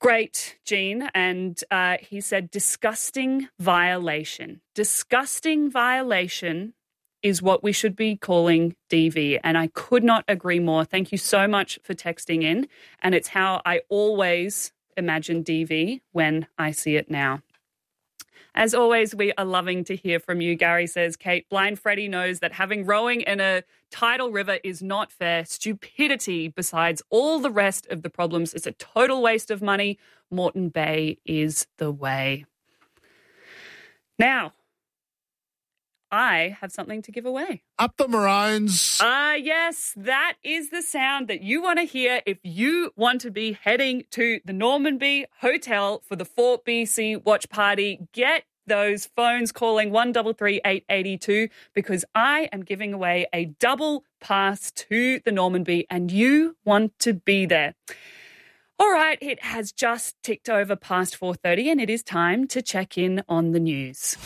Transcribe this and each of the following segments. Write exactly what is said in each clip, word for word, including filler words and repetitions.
Great, Gene. And uh, he said, disgusting violation. Disgusting violation is what we should be calling D V. And I could not agree more. Thank you so much for texting in. And it's how I always imagine D V when I see it now. As always, we are loving to hear from you. Gary says, Kate, Blind Freddie knows that having rowing in a tidal river is not fair. Stupidity, besides all the rest of the problems, is a total waste of money. Moreton Bay is the way. Now, I have something to give away. Up the Maroons. Ah, uh, yes, that is the sound that you want to hear if you want to be heading to the Normanby Hotel for the Fort B C watch party. Get those phones calling one three three eight eight two because I am giving away a double pass to the Normanby and you want to be there. All right, it has just ticked over past four thirty and it is time to check in on the news.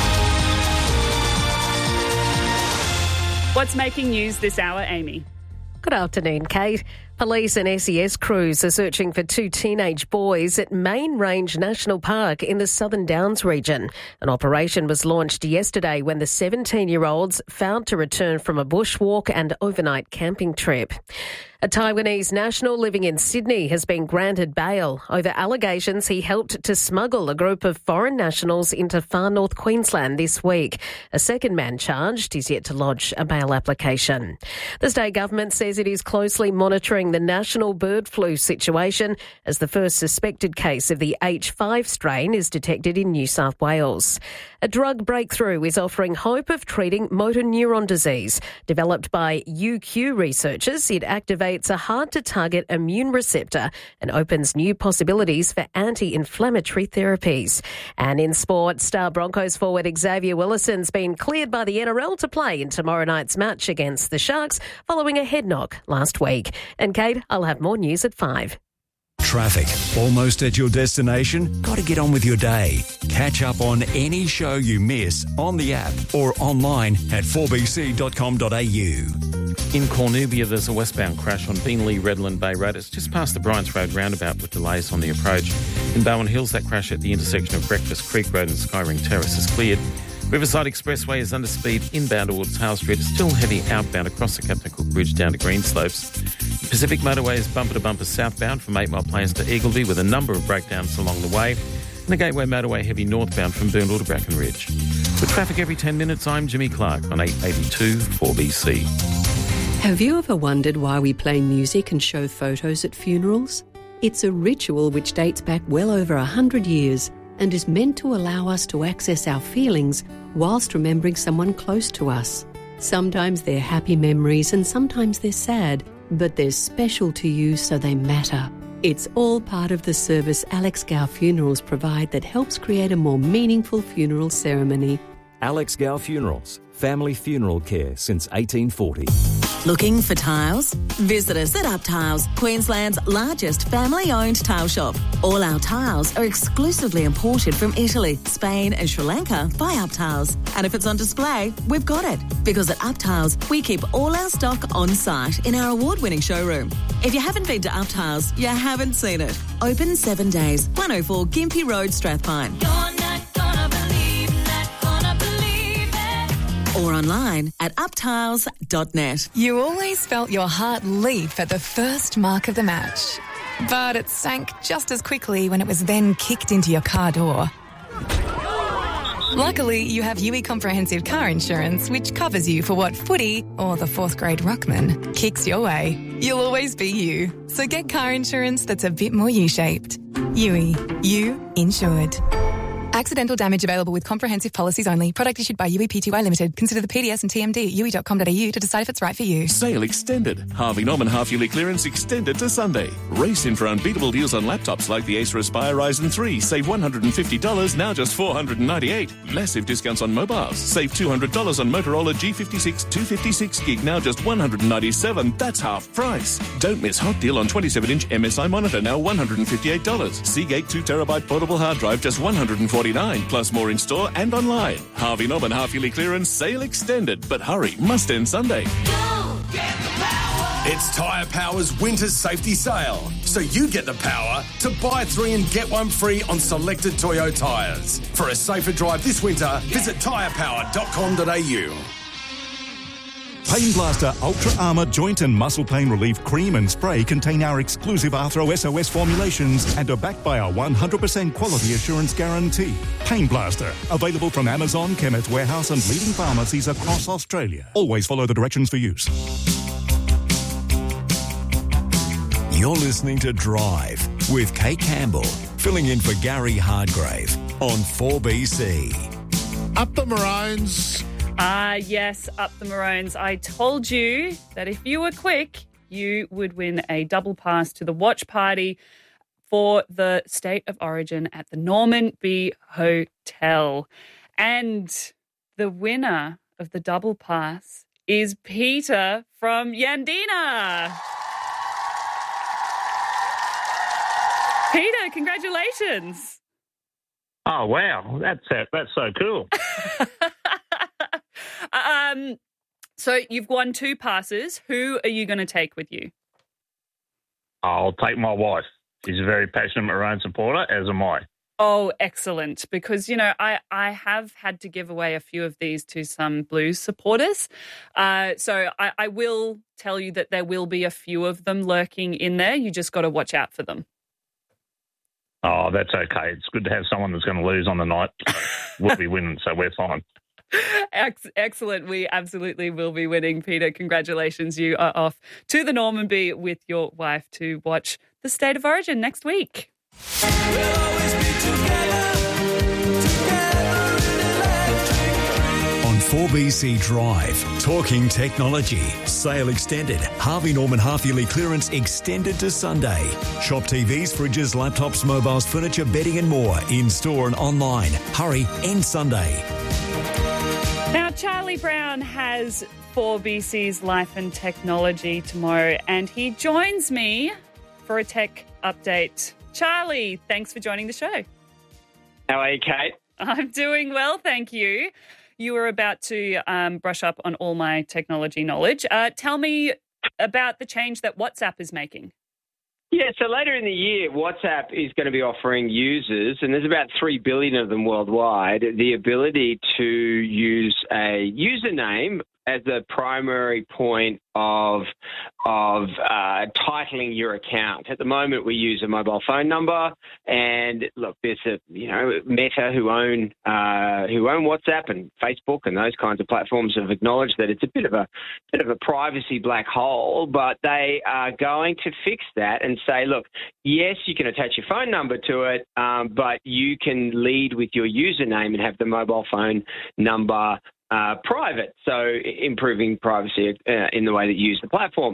What's making news this hour, Amy? Good afternoon, Kate. Police and S E S crews are searching for two teenage boys at Main Range National Park in the Southern Downs region. An operation was launched yesterday when the seventeen-year-olds failed to return from a bushwalk and overnight camping trip. A Taiwanese national living in Sydney has been granted bail over allegations he helped to smuggle a group of foreign nationals into far north Queensland this week. A second man charged is yet to lodge a bail application. The state government says it is closely monitoring the national bird flu situation as the first suspected case of the H five strain is detected in New South Wales. A drug breakthrough is offering hope of treating motor neuron disease. Developed by U Q researchers, it activates a hard-to-target immune receptor and opens new possibilities for anti-inflammatory therapies. And in sport, star Broncos forward Xavier Willison's been cleared by the N R L to play in tomorrow night's match against the Sharks following a head knock last week. And Kate, I'll have more news at five. Traffic. Almost at your destination? Got to get on with your day. Catch up on any show you miss on the app or online at four b c dot com dot a u. In Cornubia, there's a westbound crash on Beenleigh Redland Bay Road. It's just past the Bryants Road roundabout with delays on the approach. In Bowen Hills, that crash at the intersection of Breakfast Creek Road and Skyring Terrace is cleared. Riverside Expressway is under speed inbound towards Hale Street. It's still heavy outbound across the Captain Cook Bridge down to Greenslopes. The Pacific Motorway is bumper-to-bumper southbound from eight Mile Plains to Eagleby with a number of breakdowns along the way. And the Gateway Motorway heavy northbound from Boonville to Brackenridge. With traffic every ten minutes, I'm Jimmy Clark on eight eighty-two four B C. Have you ever wondered why we play music and show photos at funerals? It's a ritual which dates back well over a hundred years and is meant to allow us to access our feelings whilst remembering someone close to us. Sometimes they're happy memories and sometimes they're sad, but they're special to you so they matter. It's all part of the service Alex Gow Funerals provide that helps create a more meaningful funeral ceremony. Alex Gow Funerals, family funeral care since eighteen forty. Looking for tiles? Visit us at Up Tiles, Queensland's largest family-owned tile shop. All our tiles are exclusively imported from Italy, Spain and Sri Lanka by Up Tiles. And if it's on display, we've got it. Because at Up Tiles, we keep all our stock on site in our award-winning showroom. If you haven't been to Up Tiles, you haven't seen it. Open seven days, one oh four Gympie Road, Strathpine. You're not gonna believe, not gonna believe it. Or online at up tiles dot net. You always felt your heart leap at the first mark of the match. But it sank just as quickly when it was then kicked into your car door. Luckily, you have U E Comprehensive Car Insurance, which covers you for what footy, or the fourth grade ruckman, kicks your way. You'll always be you. So get car insurance that's a bit more U-shaped. U E. You insured. Accidental damage available with comprehensive policies only. Product issued by U E P T Y Limited. Consider the P D S and T M D at u e dot com dot a u to decide if it's right for you. Sale extended. Harvey Norman half-yearly clearance extended to Sunday. Race in for unbeatable deals on laptops like the Acer Aspire Ryzen three. Save one hundred fifty dollars, now just four hundred ninety-eight dollars. Massive discounts on mobiles. Save two hundred dollars on Motorola G fifty-six two fifty-six gig, now just one hundred ninety-seven dollars. That's half price. Don't miss hot deal on twenty-seven inch M S I monitor, now one hundred fifty-eight dollars. Seagate two terabyte portable hard drive, just one hundred forty-nine dollars. Plus more in store and online. Harvey Norman half-yearly clearance sale extended. But hurry, must end Sunday. Go get the power. It's Tyre Power's Winter Safety Sale. so you get the power to buy three and get one free on selected Toyo tyres. For a safer drive this winter, visit tyre power dot com dot a u. Pain Blaster Ultra Armour Joint and Muscle Pain Relief Cream and Spray contain our exclusive Arthro S O S formulations and are backed by our one hundred percent quality assurance guarantee. Pain Blaster, available from Amazon, Chemist Warehouse and leading pharmacies across Australia. Always follow the directions for use. You're listening to Drive with Kate Campbell, filling in for Gary Hardgrave on four B C. Up the Maroons. Ah, yes, up the Maroons. I told you that if you were quick, you would win a double pass to the watch party for the State of Origin at the Norman B Hotel. And the winner of the double pass is Peter from Yandina. Peter, congratulations. Oh, wow. That's uh, that's so cool. um, so you've won two passes. Who are you going to take with you? I'll take my wife. She's a very passionate Maroon supporter, as am I. Oh, excellent. Because, you know, I, I have had to give away a few of these to some Blues supporters. Uh, so I, I will tell you that there will be a few of them lurking in there. You just got to watch out for them. Oh, that's okay. It's good to have someone that's going to lose on the night. We'll be winning, so we're fine. Ex- excellent. We absolutely will be winning, Peter. Congratulations. You are off to the Normanby with your wife to watch the State of Origin next week. We'll always be together, together in electric. On four B C Drive, talking technology. Sale extended. Harvey Norman half-yearly clearance extended to Sunday. Shop T Vs, fridges, laptops, mobiles, furniture, bedding and more in-store and online. Hurry, end Sunday. Now, Charlie Brown has four B C's Life and Technology tomorrow, and he joins me for a tech update. Charlie, thanks for joining the show. How are you, Kate? I'm doing well, thank you. You were about to um, brush up on all my technology knowledge. Uh, tell me about the change that WhatsApp is making. Yeah, so later in the year, WhatsApp is going to be offering users, and there's about three billion of them worldwide, the ability to use a username as the primary point of of uh, titling your account. At the moment, we use a mobile phone number, and look, there's a you know Meta who own uh, who own WhatsApp and Facebook and those kinds of platforms have acknowledged that it's a bit of a bit of a privacy black hole, but they are going to fix that and say, look, yes, you can attach your phone number to it, um, but you can lead with your username and have the mobile phone number Uh, private, so improving privacy uh, in the way that you use the platform.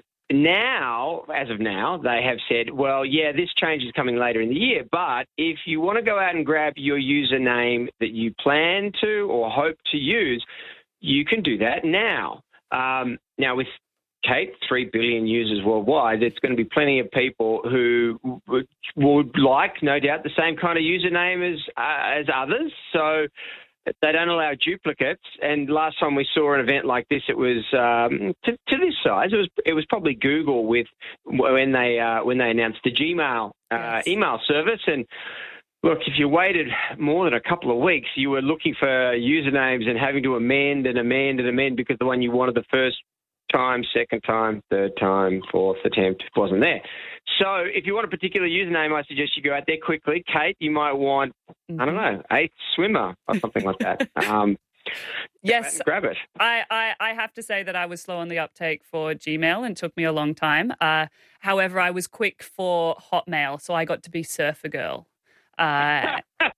Now, as of now, they have said, well, yeah, this change is coming later in the year, but if you want to go out and grab your username that you plan to or hope to use, you can do that now. Um, now, with Kate, three billion users worldwide, there's going to be plenty of people who would, would like, no doubt, the same kind of username as uh, as others, so they don't allow duplicates, and last time we saw an event like this, it was um, to, to this size. It was it was probably Google with when they uh, when they announced the Gmail uh, yes. email service. And look, if you waited more than a couple of weeks, you were looking for usernames and having to amend and amend and amend because the one you wanted the first time, second time, third time, fourth attempt wasn't there. So if you want a particular username, I suggest you go out there quickly. Kate, you might want, mm-hmm. I don't know, eighth swimmer or something like that. Um, yes. Grab it. I, I, I have to say that I was slow on the uptake for Gmail and took me a long time. Uh, however, I was quick for Hotmail, so I got to be Surfer Girl. Uh,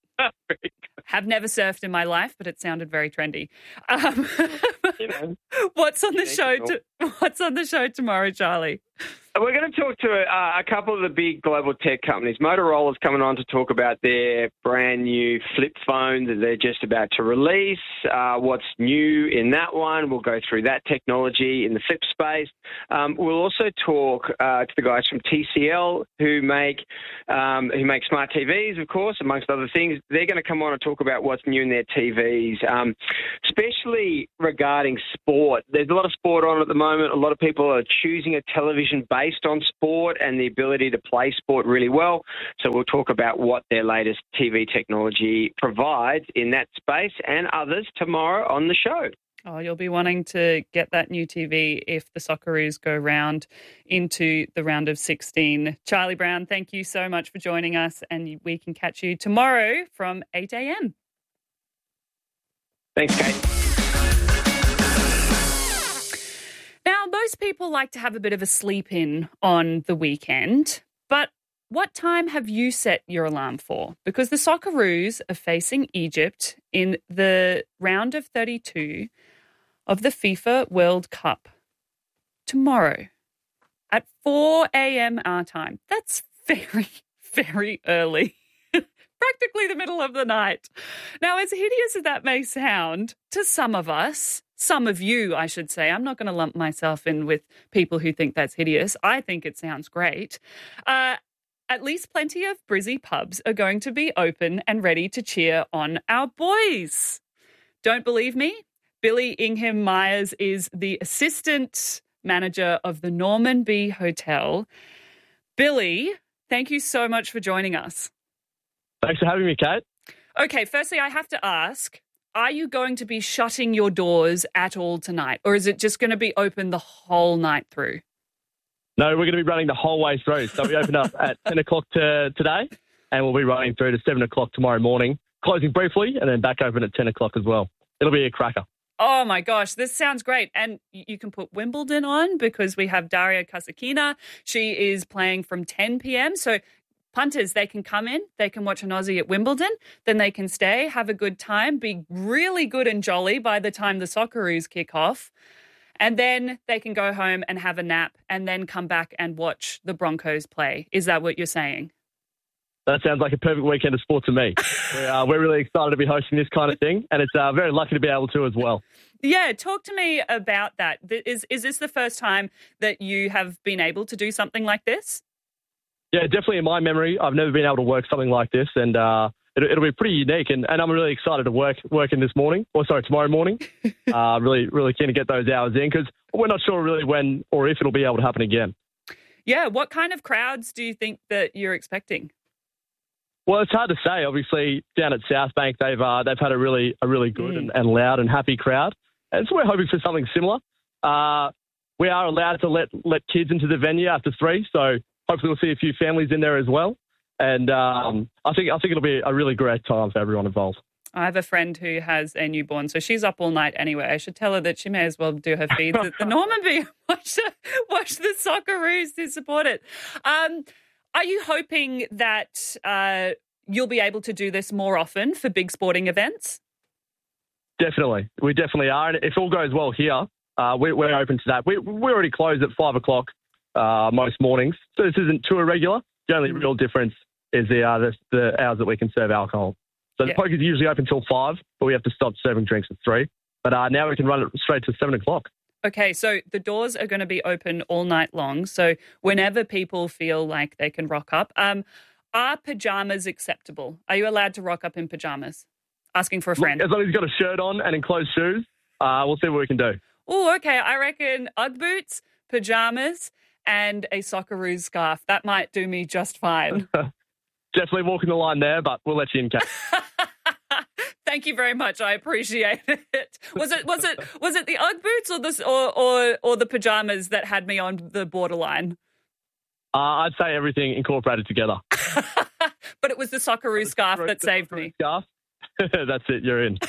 have never surfed in my life, but it sounded very trendy. Um, you know, what's on the show? To, what's on the show tomorrow, Charlie? We're going to talk to uh, a couple of the big global tech companies. Motorola's coming on to talk about their brand new flip phone that they're just about to release. Uh, what's new in that one? We'll go through that technology in the flip space. Um, we'll also talk uh, to the guys from T C L who make um, who make smart T Vs, of course, amongst other things. They're going to come on and talk about what's new in their T Vs, um, especially regarding sport. There's a lot of sport on at the moment. moment, a lot of people are choosing a television based on sport and the ability to play sport really well. So we'll talk about what their latest T V technology provides in that space and others tomorrow on the show. Oh, you'll be wanting to get that new T V if the Socceroos go round into the round of sixteen. Charlie Brown, thank you so much for joining us, and we can catch you tomorrow from eight a.m. Thanks, Kate. Now, most people like to have a bit of a sleep in on the weekend, but what time have you set your alarm for? Because the Socceroos are facing Egypt in the round of thirty-two of the FIFA World Cup tomorrow at four a.m. our time. That's very, very early. Practically the middle of the night. Now, as hideous as that may sound to some of us, some of you, I should say, I'm not going to lump myself in with people who think that's hideous. I think it sounds great. Uh, at least plenty of Brizzy pubs are going to be open and ready to cheer on our boys. Don't believe me? Billy Ingham Myers is the assistant manager of the Norman B Hotel. Billy, thank you so much for joining us. Thanks for having me, Kate. Okay, firstly, I have to ask, are you going to be shutting your doors at all tonight, or is it just going to be open the whole night through? No, we're going to be running the whole way through. So we open up at ten o'clock to, today, and we'll be running through to seven o'clock tomorrow morning, closing briefly, and then back open at ten o'clock as well. It'll be a cracker. Oh, my gosh, this sounds great. And you can put Wimbledon on because we have Daria Kasatkina. She is playing from ten p.m. So punters, they can come in, they can watch an Aussie at Wimbledon, then they can stay, have a good time, be really good and jolly by the time the Socceroos kick off. And then they can go home and have a nap and then come back and watch the Broncos play. Is that what you're saying? That sounds like a perfect weekend of sport to me. we're, uh, we're really excited to be hosting this kind of thing, and it's uh, very lucky to be able to as well. Yeah, talk to me about that. Is, is this the first time that you have been able to do something like this? Yeah, definitely in my memory, I've never been able to work something like this, and uh, it, it'll be pretty unique. And, and I'm really excited to work work in this morning, or sorry, tomorrow morning. uh, really, really keen to get those hours in because we're not sure really when or if it'll be able to happen again. Yeah, what kind of crowds do you think that you're expecting? Well, it's hard to say. Obviously, down at South Bank, they've uh, they've had a really a really good mm. and, and loud and happy crowd, and so we're hoping for something similar. Uh, we are allowed to let let kids into the venue after three, so hopefully we'll see a few families in there as well. And um, I think I think it'll be a really great time for everyone involved. I have a friend who has a newborn, so she's up all night anyway. I should tell her that she may as well do her feeds at the Norman B. Watch the, watch the Socceroos to support it. Um, are you hoping that uh, you'll be able to do this more often for big sporting events? Definitely. We definitely are. And if all goes well here, uh, we, we're open to that. We, we already close at five o'clock uh, most mornings, so this isn't too irregular. The only real difference is the, uh, the, the hours that we can serve alcohol. So the Yeah. poker's usually open until five, but we have to stop serving drinks at three. But uh, now we can run it straight to seven o'clock. Okay, so the doors are going to be open all night long. So whenever people feel like they can rock up, um, are pajamas acceptable? Are you allowed to rock up in pajamas? Asking for a friend. As long as he's got a shirt on and enclosed shoes, uh, we'll see what we can do. Oh, okay. I reckon Ugg boots, pajamas, and a Socceroos scarf. That might do me just fine. Definitely walking the line there, but we'll let you in, Kate. Thank you very much. I appreciate it. Was it was it was it the Ugg boots or the or or, or the pajamas that had me on the borderline? Uh, I'd say everything incorporated together. But it was the Socceroos scarf that saved me. Scarf. That's it. You're in.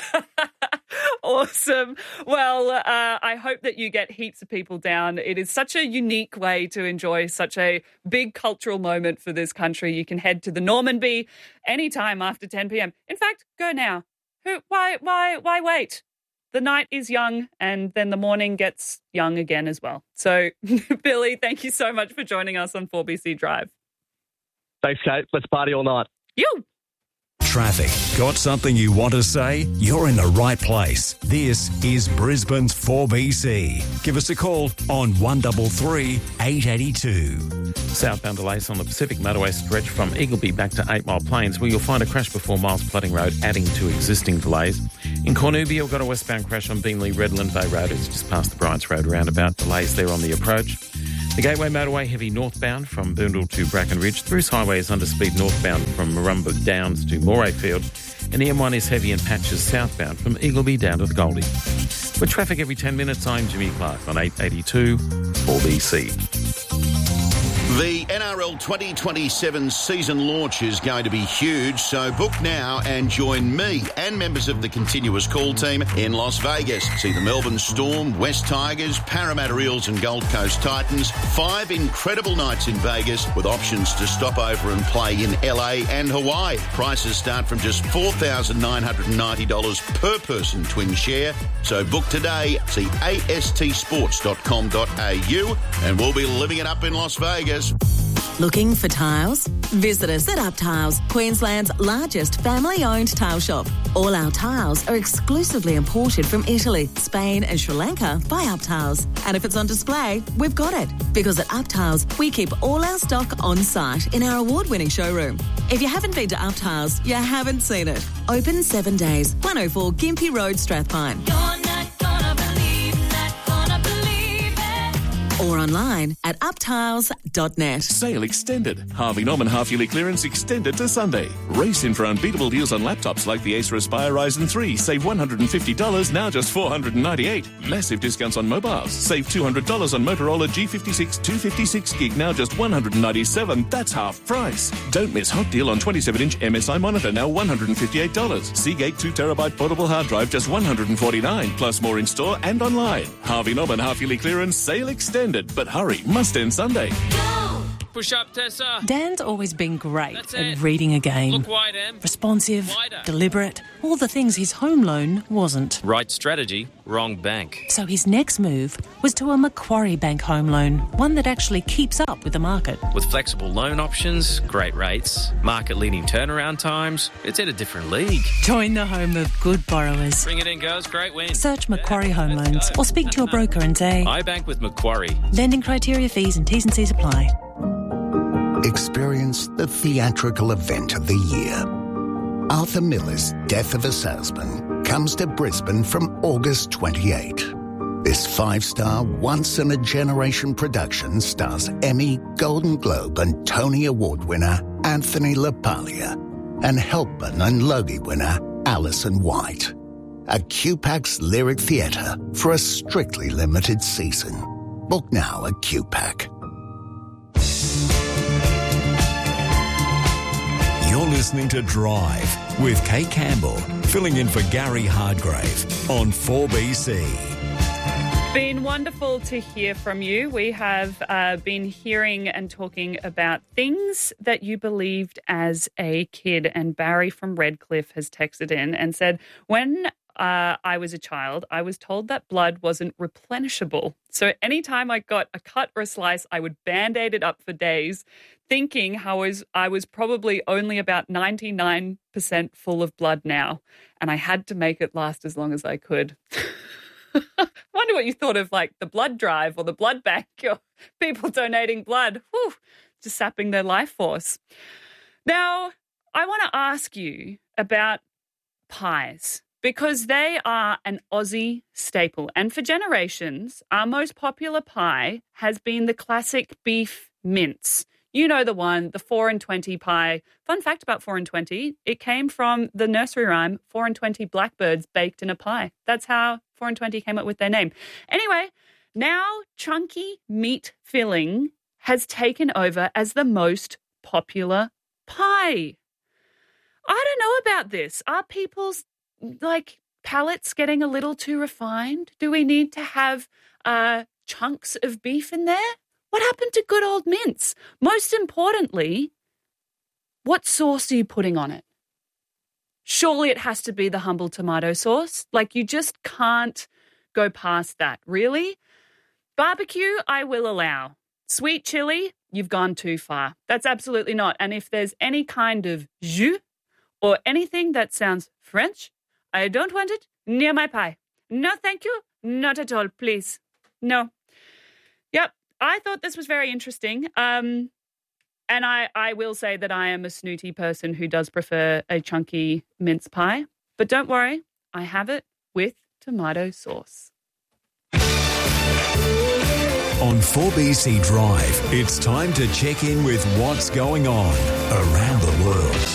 Awesome. Well, uh, I hope that you get heaps of people down. It is such a unique way to enjoy such a big cultural moment for this country. You can head to the Norman B anytime after ten p.m. In fact, go now. Who? Why? Why? Why wait? The night is young, and then the morning gets young again as well. So, Billy, thank you so much for joining us on four B C Drive. Thanks, Kate. Let's party all night. You. Traffic. Got something you want to say? You're in the right place. This is Brisbane's four B C. Give us a call on one three three, eight eight two. Southbound delays on the Pacific Motorway stretch from Eagleby back to Eight Mile Plains, where you'll find a crash before Miles Flooding Road, adding to existing delays. In Cornubia, we've got a westbound crash on Beenleigh Redland Bay Road. It's just past the Bryants Road roundabout. Delays there on the approach. The Gateway Motorway heavy northbound from Boondall to Bracken Ridge. The Bruce Highway is under speed northbound from Marumba Downs to Morayfield. And the M one is heavy in patches southbound from Eagleby down to the Goldie. With traffic every ten minutes, I'm Jimmy Clark on eight eighty-two four B C. The N R L twenty twenty-seven season launch is going to be huge, so book now and join me and members of the Continuous Call team in Las Vegas. See the Melbourne Storm, West Tigers, Parramatta Eels and Gold Coast Titans. Five incredible nights in Vegas with options to stop over and play in L A and Hawaii. Prices start from just four thousand nine hundred ninety dollars per person twin share. So book today, see A S T sports dot com dot A U, and we'll be living it up in Las Vegas. Looking for tiles? Visit us at Up Tiles, Queensland's largest family-owned tile shop. All our tiles are exclusively imported from Italy, Spain and Sri Lanka by Up Tiles. And if it's on display, we've got it. Because at Up Tiles, we keep all our stock on site in our award-winning showroom. If you haven't been to Up Tiles, you haven't seen it. Open seven days, one oh four Gympie Road, Strathpine. Or online at up tiles dot net. Sale extended. Harvey Norman half-yearly clearance extended to Sunday. Race in for unbeatable deals on laptops like the Acer Aspire Ryzen three. Save one hundred fifty dollars, now just four hundred ninety-eight dollars. Massive discounts on mobiles. Save two hundred dollars on Motorola G fifty-six two fifty-six gig, now just one hundred ninety-seven dollars. That's half price. Don't miss hot deal on twenty-seven inch M S I monitor, now one hundred fifty-eight dollars. Seagate two terabyte portable hard drive, just one hundred forty-nine dollars. Plus more in store and online. Harvey Norman half-yearly clearance sale extended. But hurry, must end Sunday. Push up, Tessa. Dan's always been great That's at it. reading a game. Look wide, Em. Responsive, Wider. deliberate, all the things his home loan wasn't. Right strategy, wrong bank. So his next move was to a Macquarie Bank home loan, one that actually keeps up with the market. With flexible loan options, great rates, market-leading turnaround times, it's in a different league. Join the home of good borrowers. Bring it in, girls. Great win. Search Macquarie Home Loans or speak to your broker and say, I bank with Macquarie. lending criteria, fees and T's and C's apply. Experience the theatrical event of the year. Arthur Miller's Death of a Salesman comes to Brisbane from August twenty-eighth. This five-star, once-in-a-generation production stars Emmy, Golden Globe and Tony Award winner Anthony LaPaglia and Helpman and Logie winner Alison White. A Q PAC's Lyric Theatre for a strictly limited season. Book now at Q PAC. You're listening to Drive with Kate Campbell, filling in for Gary Hardgrave on four B C. Been wonderful to hear from you. We have uh, been hearing and talking about things that you believed as a kid. And Barry from Redcliffe has texted in and said, when uh, I was a child, I was told that blood wasn't replenishable. So anytime I got a cut or a slice, I would Band-Aid it up for days, thinking how I was, I was probably only about ninety-nine percent full of blood now. And I had to make it last as long as I could. I wonder what you thought of, like, the blood drive or the blood bank or people donating blood. Whew, just sapping their life force. Now, I want to ask you about pies because they are an Aussie staple. And for generations, our most popular pie has been the classic beef mince. You know the one, the four and twenty pie. Fun fact about four and twenty, it came from the nursery rhyme, four and twenty blackbirds baked in a pie. That's how four and twenty came up with their name. Anyway, now chunky meat filling has taken over as the most popular pie. I don't know about this. Are people's, like, palates getting a little too refined? Do we need to have uh, chunks of beef in there? What happened to good old mince? Most importantly, what sauce are you putting on it? Surely it has to be the humble tomato sauce. Like, you just can't go past that, really? Barbecue, I will allow. Sweet chili, you've gone too far. That's absolutely not. And if there's any kind of jus or anything that sounds French, I don't want it near my pie. No, thank you. Not at all, please. No. Yep. I thought this was very interesting. Um, and I, I will say that I am a snooty person who does prefer a chunky mince pie. But don't worry, I have it with tomato sauce. On four B C Drive, it's time to check in with what's going on around the world.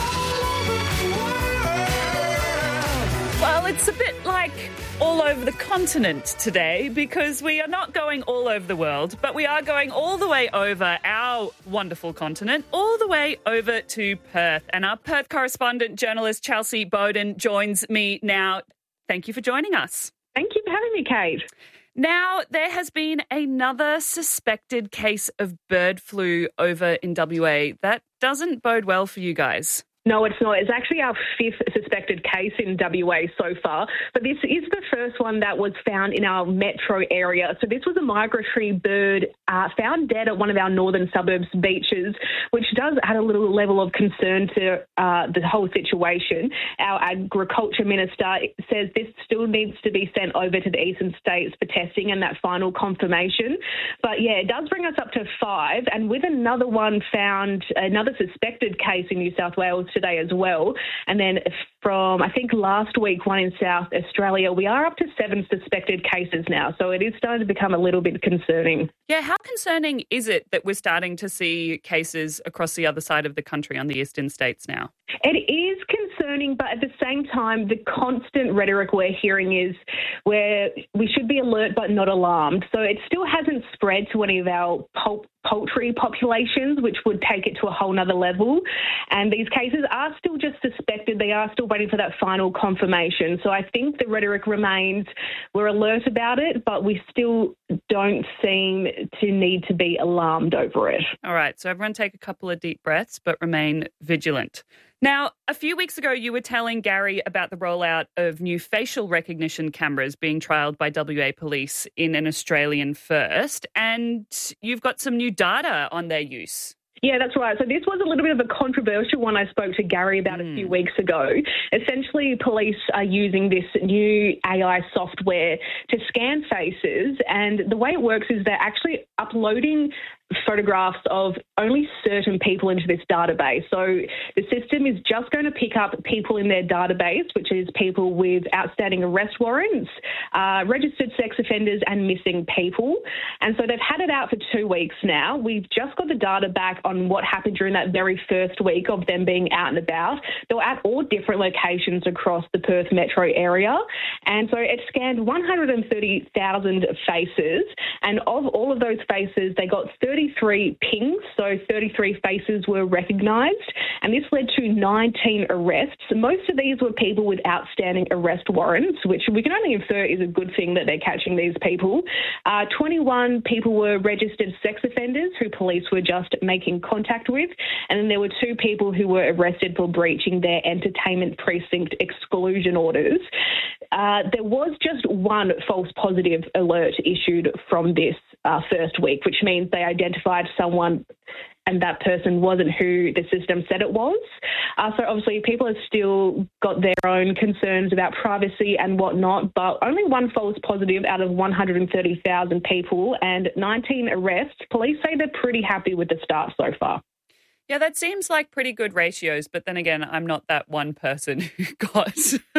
Well, it's a bit like all over the continent today because we are not going all over the world, but we are going all the way over our wonderful continent, all the way over to Perth. And our Perth correspondent journalist Chelsea Bowden joins me now. Thank you for joining us. Thank you for having me, Kate. Now, there has been another suspected case of bird flu over in W A. That doesn't bode well for you guys. No, it's not. It's actually our fifth suspected case in W A so far, but this is the first one that was found in our metro area. So this was a migratory bird uh, found dead at one of our northern suburbs beaches, which does add a little level of concern to uh, the whole situation. Our agriculture minister says this still needs to be sent over to the eastern states for testing and that final confirmation. But yeah, it does bring us up to five, and with another one found, another suspected case in New South Wales today as well. And then from, I think, last week, one in South Australia, we are up to seven suspected cases now. So it is starting to become a little bit concerning. Yeah, how concerning is it that we're starting to see cases across the other side of the country on the eastern states now? It is concerning, but at the same time, the constant rhetoric we're hearing is where we should be alert but not alarmed. So it still hasn't spread to any of our pulp poultry populations, which would take it to a whole nother level. And these cases are still just suspected. They are still waiting for that final confirmation. So I think the rhetoric remains, we're alert about it, but we still don't seem to need to be alarmed over it. All right. So everyone take a couple of deep breaths, but remain vigilant. Now, a few weeks ago, you were telling Gary about the rollout of new facial recognition cameras being trialled by W A Police in an Australian first, and you've got some new data on their use. Yeah, that's right. So this was a little bit of a controversial one I spoke to Gary about mm. a few weeks ago. Essentially, police are using this new A I software to scan faces, and the way it works is they're actually uploading photographs of only certain people into this database. So the system is just going to pick up people in their database, which is people with outstanding arrest warrants, uh, registered sex offenders and missing people. And so they've had it out for two weeks now. We've just got the data back on what happened during that very first week of them being out and about. They were at all different locations across the Perth metro area. And so it scanned one hundred thirty thousand faces. And of all of those faces, they got thirty-three pings, so thirty-three faces were recognised, and this led to nineteen arrests. Most of these were people with outstanding arrest warrants, which we can only infer is a good thing that they're catching these people. Uh, twenty-one people were registered sex offenders who police were just making contact with, and then there were two people who were arrested for breaching their entertainment precinct exclusion orders. Uh, there was just one false positive alert issued from this uh, first week, which means they identified someone and that person wasn't who the system said it was. Uh, so obviously people have still got their own concerns about privacy and whatnot, but only one false positive out of one hundred thirty thousand people and nineteen arrests. Police say they're pretty happy with the start so far. Yeah, that seems like pretty good ratios, but then again, I'm not that one person who got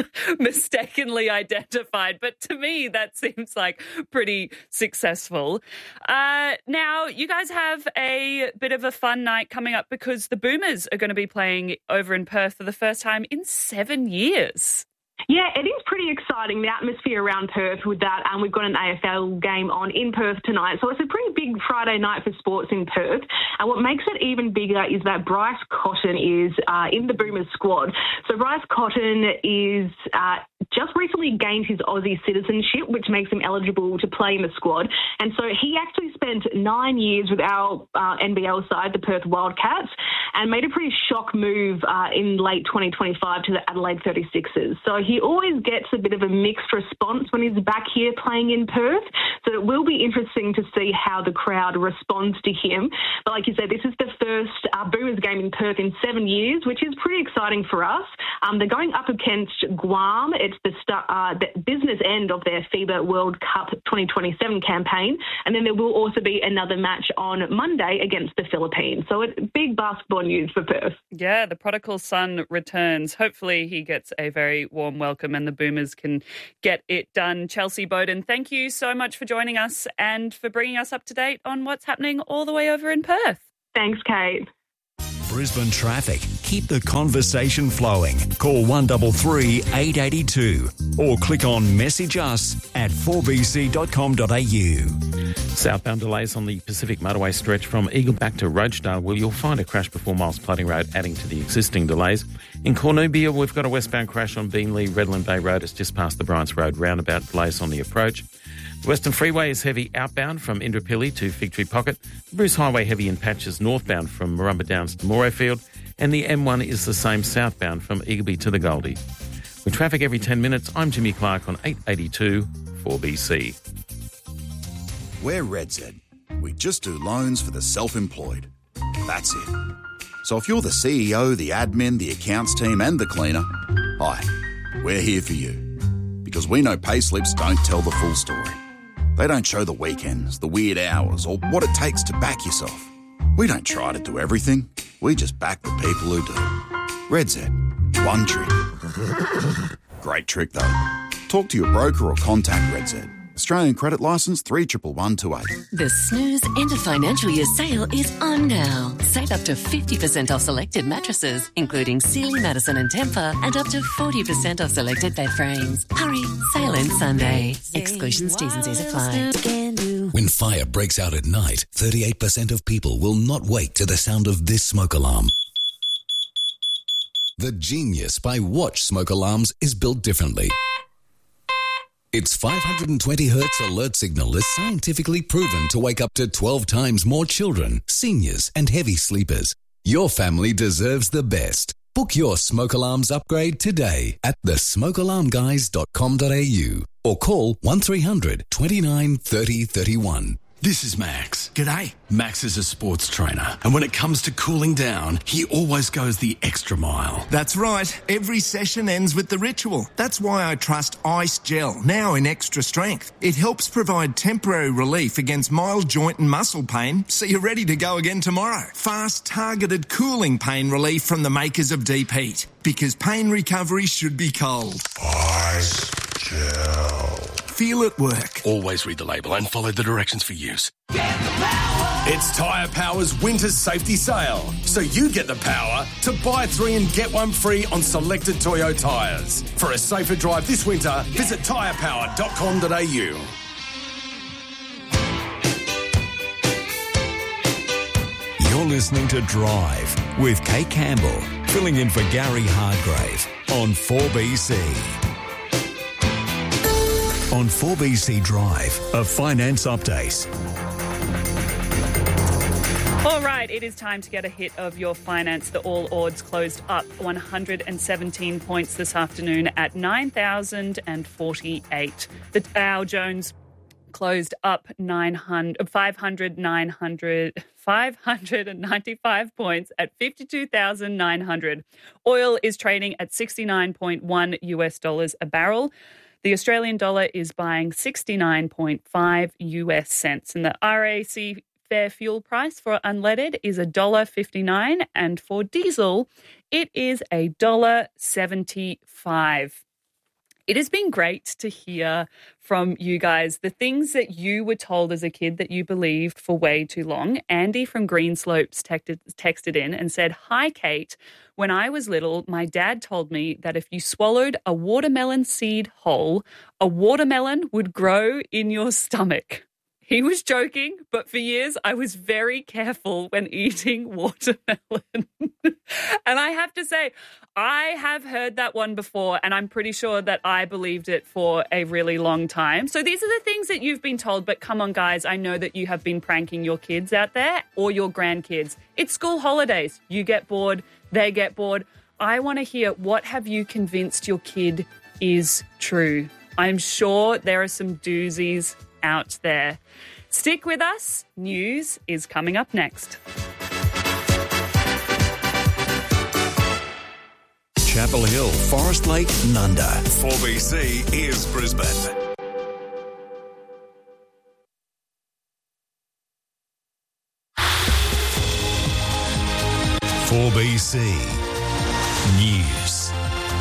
mistakenly identified. But to me, that seems like pretty successful. Uh, now, you guys have a bit of a fun night coming up because the Boomers are going to be playing over in Perth for the first time in seven years. Yeah, it is pretty exciting, the atmosphere around Perth with that, and we've got an A F L game on in Perth tonight. So it's a pretty big Friday night for sports in Perth. And what makes it even bigger is that Bryce Cotton is uh, in the Boomers squad. So Bryce Cotton is uh, just recently gained his Aussie citizenship, which makes him eligible to play in the squad. And so he actually spent nine years with our uh, N B L side, the Perth Wildcats, and made a pretty shock move uh, in late twenty twenty-five to the Adelaide thirty-sixers. So he always gets a bit of a mixed response when he's back here playing in Perth. So it will be interesting to see how the crowd responds to him. But like you said, this is the first uh, Boomers game in Perth in seven years, which is pretty exciting for us. Um, they're going up against Guam. It's the, start, uh, the business end of their FIBA World Cup twenty twenty-seven campaign. And then there will also be another match on Monday against the Philippines. So it's big basketball news for Perth. Yeah, the prodigal son returns. Hopefully he gets a very warm welcome and the Boomers can get it done. Chelsea Bowden, thank you so much for joining us and for bringing us up to date on what's happening all the way over in Perth. Thanks, Kate. Brisbane traffic. Keep the conversation flowing. Call one three three, eight eight two or click on message us at four b c dot com dot a u. Southbound delays on the Pacific Motorway stretch from Eagleback to Rochedale. Well, you'll find a crash before Miles Plating Road, adding to the existing delays. In Cornubia, we've got a westbound crash on Beenleigh Redland Bay Road. It's just past the Bryants Road roundabout. Delays on the approach. The Western Freeway is heavy outbound from Indooroopilly to Fig Tree Pocket. The Bruce Highway heavy in patches northbound from Marumba Downs to Morayfield. And the M one is the same southbound from Eagleby to the Goldie. With traffic every ten minutes, I'm Jimmy Clark on eight eighty-two four B C. We're RedZ. We just do loans for the self-employed. That's it. So if you're the C E O, the admin, the accounts team and the cleaner, hi, we're here for you. Because we know payslips don't tell the full story. They don't show the weekends, the weird hours, or what it takes to back yourself. We don't try to do everything. We just back the people who do. RedZ. One trick. Great trick, though. Talk to your broker or contact RedZ. Australian credit licence three one one two eight. The Snooze end of financial year sale is on now. Save up to fifty percent off selected mattresses, including Sealy, Madison and Tempur, and up to forty percent off selected bed frames. Hurry, sale ends Sunday. Exclusions, T's and C's apply. When fire breaks out at night, thirty-eight percent of people will not wake to the sound of this smoke alarm. The Genius by Watch smoke alarms is built differently. Its five hundred twenty hertz alert signal is scientifically proven to wake up to twelve times more children, seniors and heavy sleepers. Your family deserves the best. Book your smoke alarms upgrade today at the smoke alarm guys dot com dot a u or call one three hundred, twenty-nine, thirty, thirty-one. This is Max. G'day. Max is a sports trainer, and when it comes to cooling down, he always goes the extra mile. That's right. Every session ends with the ritual. That's why I trust Ice Gel, now in extra strength. It helps provide temporary relief against mild joint and muscle pain, so you're ready to go again tomorrow. Fast, targeted cooling pain relief from the makers of Deep Heat. Because pain recovery should be cold. Ice Gel. Feel it work. Always read the label and follow the directions for use. It's Tyre Power's winter safety sale, so you get the power to buy three and get one free on selected Toyo tyres. For a safer drive this winter, visit tyre power dot com dot a u. You're listening to Drive with Kate Campbell, filling in for Gary Hardgrave on four B C. On four B C Drive, a finance update. All right, it is time to get a hit of your finance. The All Ords closed up one hundred seventeen points this afternoon at nine thousand forty-eight. The Dow Jones closed up nine hundred, five hundred, nine hundred, five hundred ninety-five points at fifty-two thousand nine hundred. Oil is trading at sixty-nine point one U S dollars a barrel. The Australian dollar is buying sixty-nine point five U S cents, and the R A C fair fuel price for unleaded is one dollar fifty-nine, and for diesel, it is one dollar seventy-five. It has been great to hear from you guys the things that you were told as a kid that you believed for way too long. Andy from Greenslopes texted, texted in and said, "Hi, Kate. When I was little, my dad told me that if you swallowed a watermelon seed whole, a watermelon would grow in your stomach." He was joking, but for years I was very careful when eating watermelon. And I have to say, I have heard that one before, and I'm pretty sure that I believed it for a really long time. So these are the things that you've been told, but come on, guys, I know that you have been pranking your kids out there or your grandkids. It's school holidays. You get bored, they get bored. I want to hear, what have you convinced your kid is true? I'm sure there are some doozies out there. Stick with us. News is coming up next. Chapel Hill, Forest Lake, Nunda. four B C is Brisbane. four B C News.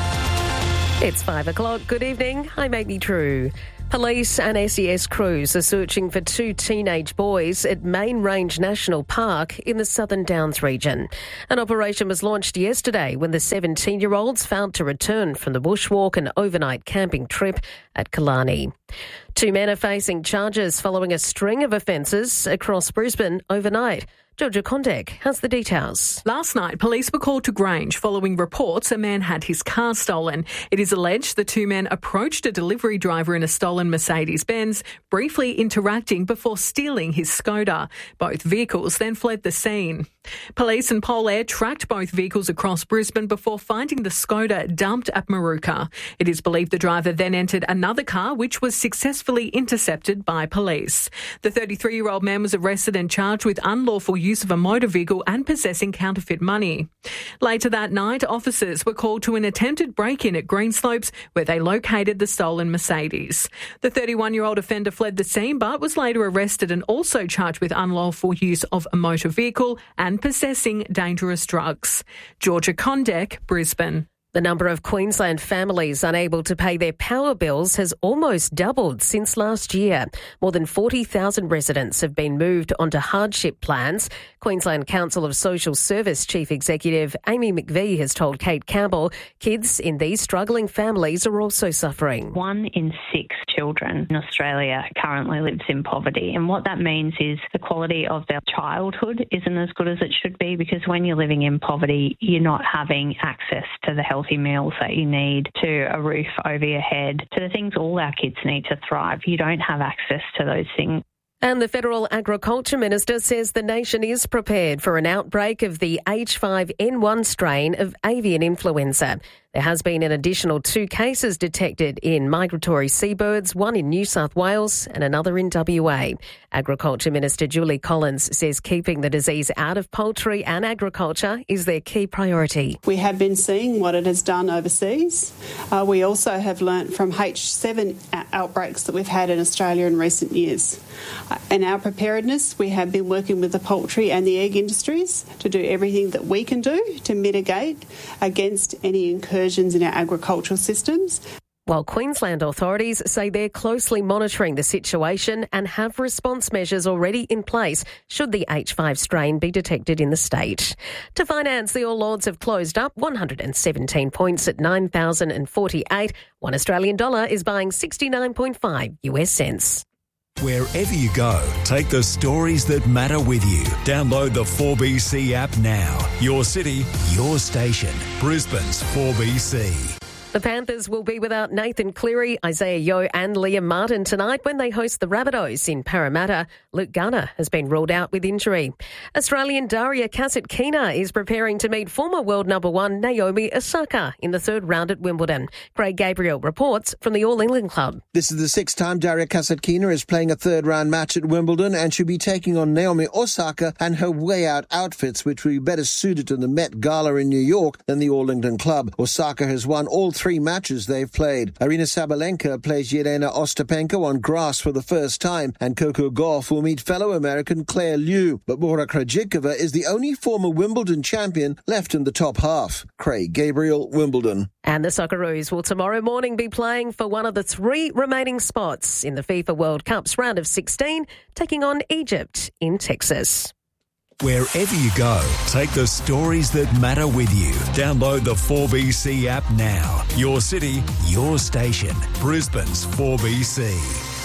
It's five o'clock. Good evening. I'm Amy True. Police and S E S crews are searching for two teenage boys at Main Range National Park in the Southern Downs region. An operation was launched yesterday when the seventeen-year-olds failed to return from the bushwalk and overnight camping trip at Killarney. Two men are facing charges following a string of offences across Brisbane overnight. Georgia Kondek has the details. Last night, police were called to Grange following reports a man had his car stolen. It is alleged the two men approached a delivery driver in a stolen Mercedes-Benz, briefly interacting before stealing his Skoda. Both vehicles then fled the scene. Police and Pol Air tracked both vehicles across Brisbane before finding the Skoda dumped at Maruka. It is believed the driver then entered another car, which was successfully intercepted by police. The thirty-three-year-old man was arrested and charged with unlawful use of a motor vehicle and possessing counterfeit money. Later that night, officers were called to an attempted break-in at Greenslopes where they located the stolen Mercedes. The thirty-one-year-old offender fled the scene but was later arrested and also charged with unlawful use of a motor vehicle and possessing dangerous drugs. Georgia Kondek, Brisbane. The number of Queensland families unable to pay their power bills has almost doubled since last year. More than forty thousand residents have been moved onto hardship plans. Queensland Council of Social Service Chief Executive Amy McVie has told Kate Campbell kids in these struggling families are also suffering. One in six children in Australia currently lives in poverty, and what that means is the quality of their childhood isn't as good as it should be, because when you're living in poverty, you're not having access to the health meals that you need, to a roof over your head, to the things all our kids need to thrive. You don't have access to those things. And the Federal Agriculture Minister says the nation is prepared for an outbreak of the H five N one strain of avian influenza. There has been an additional two cases detected in migratory seabirds, one in New South Wales and another in W A. Agriculture Minister Julie Collins says keeping the disease out of poultry and agriculture is their key priority. We have been seeing what it has done overseas. Uh, we also have learnt from H seven outbreaks that we've had in Australia in recent years. Uh, in our preparedness, we have been working with the poultry and the egg industries to do everything that we can do to mitigate against any incursions in our agricultural systems. While Queensland authorities say they're closely monitoring the situation and have response measures already in place should the H five strain be detected in the state. To finance, the All Ords have closed up one hundred seventeen points at nine thousand forty-eight. One Australian dollar is buying sixty-nine point five U S cents. Wherever you go, take the stories that matter with you. Download the four B C app now. Your city, your station. Brisbane's four B C. The Panthers will be without Nathan Cleary, Isaiah Yeo and Liam Martin tonight when they host the Rabbitohs in Parramatta. Luke Gunner has been ruled out with injury. Australian Daria Kasatkina is preparing to meet former world number one Naomi Osaka in the third round at Wimbledon. Craig Gabriel reports from the All England Club. This is the sixth time Daria Kasatkina is playing a third round match at Wimbledon, and she'll be taking on Naomi Osaka and her way out outfits, which will be better suited to the Met Gala in New York than the All England Club. Osaka has won all three Three matches they've played. Arina Sabalenka plays Yelena Ostapenko on grass for the first time, and Coco Gauff will meet fellow American Claire Liu. But Bora Krejcikova is the only former Wimbledon champion left in the top half. Craig Gabriel, Wimbledon. And the Socceroos will tomorrow morning be playing for one of the three remaining spots in the FIFA World Cup's round of sixteen, taking on Egypt in Texas. Wherever you go, take the stories that matter with you. Download the four B C app now. Your city, your station. Brisbane's four B C.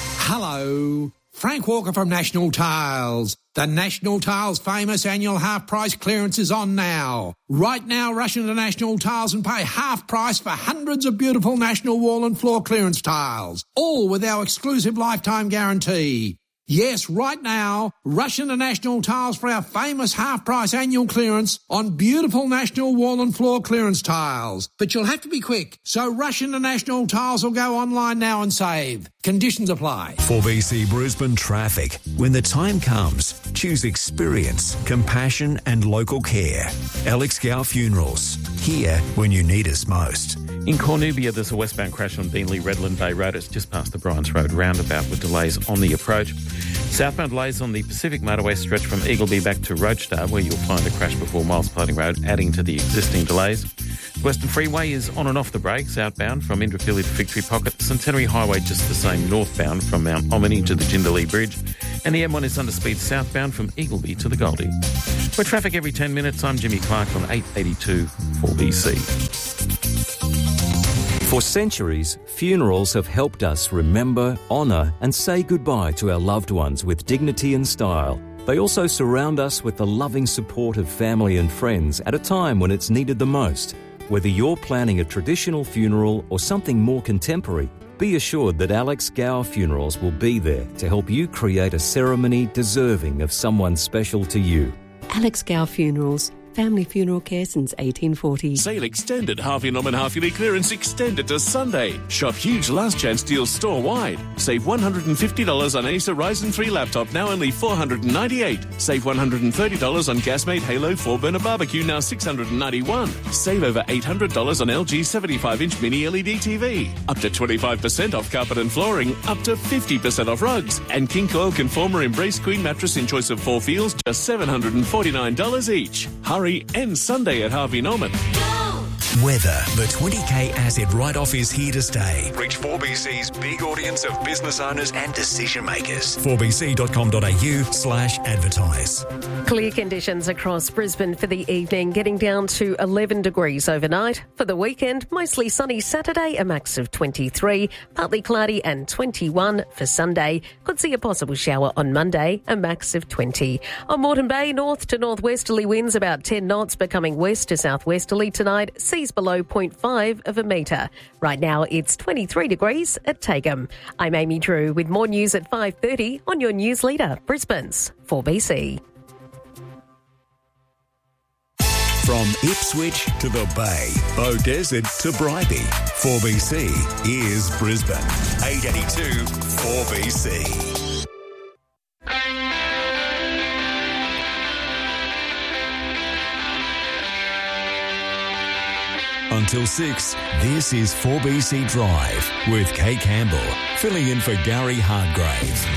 Hello, Frank Walker from National Tiles. The National Tiles famous annual half price clearance is on now. Right now, rush into National Tiles and pay half price for hundreds of beautiful National wall and floor clearance tiles, all with our exclusive lifetime guarantee. Yes, right now, rush into National Tiles for our famous half-price annual clearance on beautiful National wall and floor clearance tiles. But you'll have to be quick, so rush into National Tiles or go online now and save. Conditions apply. four B C Brisbane traffic. When the time comes, choose experience, compassion and local care. Alex Gow Funerals. Here when you need us most. In Cornubia, there's a westbound crash on Beenleigh Redland Bay Road. It's just past the Bryants Road roundabout with delays on the approach. Southbound delays on the Pacific Motorway stretch from Eagleby back to Roadstar, where you'll find a crash before Miles Plating Road, adding to the existing delays. The Western Freeway is on and off the brakes, outbound from Indooroopilly to Victory Pocket. Centenary Highway just the same northbound from Mount Omini to the Jindalee Bridge. And the M one is under speed southbound from Eagleby to the Goldie. For traffic every ten minutes, I'm Jimmy Clark on eight eighty-two four B C. For centuries, funerals have helped us remember, honour and say goodbye to our loved ones with dignity and style. They also surround us with the loving support of family and friends at a time when it's needed the most. Whether you're planning a traditional funeral or something more contemporary, be assured that Alex Gow Funerals will be there to help you create a ceremony deserving of someone special to you. Alex Gow Funerals. Family funeral care since eighteen forty. Sale extended. Harvey Norman half yearly clearance extended to Sunday. Shop huge last chance deals store wide. Save one hundred fifty dollars on Acer Ryzen three laptop, now only four hundred ninety-eight dollars. Save one hundred thirty dollars on Gasmate Halo four burner barbecue, now six hundred ninety-one dollars. Save over eight hundred dollars on L G seventy-five inch mini L E D T V. Up to twenty-five percent off carpet and flooring. Up to fifty percent off rugs. And King Coil Conformer Embrace Queen mattress in choice of four feels, just seven hundred forty-nine dollars each. Hurry, end Sunday at Harvey Norman. Weather. The twenty K asset write-off is here to stay. Reach four B C's big audience of business owners and decision makers. four b c dot com dot a u slash advertise. Clear conditions across Brisbane for the evening, getting down to eleven degrees overnight. For the weekend, mostly sunny Saturday, a max of twenty-three, partly cloudy and twenty-one for Sunday. Could see a possible shower on Monday, a max of twenty. On Moreton Bay, north to northwesterly winds about ten knots, becoming west to southwesterly tonight. Seas below zero point five of a metre. Right now, it's twenty-three degrees at Tagum. I'm Amy Drew with more news at five thirty on your news leader, Brisbane's four B C. From Ipswich to the Bay, Beaudesert to Bribie, four B C is Brisbane. eight eighty-two four B C. Until six, this is four B C Drive with Kay Campbell, filling in for Gary Hardgrave.